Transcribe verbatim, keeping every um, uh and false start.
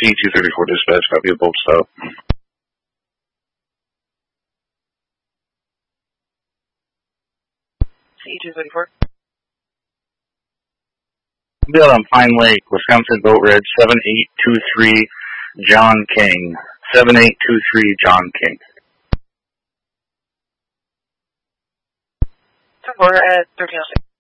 C two thirty-four dispatch, copy of bolt stop. C two thirty-four. Bill on Pine Lake, Wisconsin Boat Ridge, seven eight two three John King. seven eight two three John King. ten four at thirteen oh six.